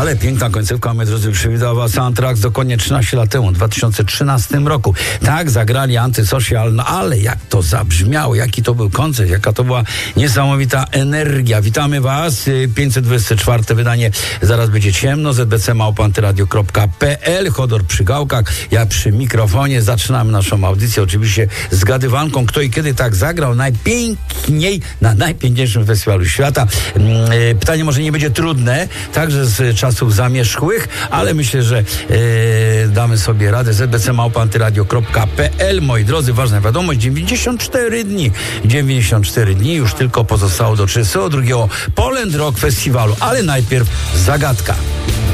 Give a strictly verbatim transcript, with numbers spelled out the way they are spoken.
Ale piękna końcówka, moi drodzy, przywitała soundtrack dokładnie trzynaście lat temu, w dwa tysiące trzynastym roku. Tak, zagrali Antysocial, no ale jak to zabrzmiało, jaki to był koncert, jaka to była niesamowita energia. Witamy Was, pięćset dwudzieste czwarte wydanie, zaraz będzie ciemno, z b c małpa antyradio kropka p l, Chodor przy gałkach, ja przy mikrofonie. Zaczynamy naszą audycję, oczywiście zgadywanką, kto i kiedy tak zagrał najpiękniej na najpiękniejszym festiwalu świata. Pytanie może nie będzie trudne, także z czasów zamierzchłych, ale myślę, że e, damy sobie radę. z b c małpa antyradio kropka p l. Moi drodzy, ważna wiadomość, dziewięćdziesiąt cztery dni. dziewięćdziesiąt cztery dni już tylko pozostało do trzydziestego drugiego Poland Rock Festiwalu, ale najpierw zagadka.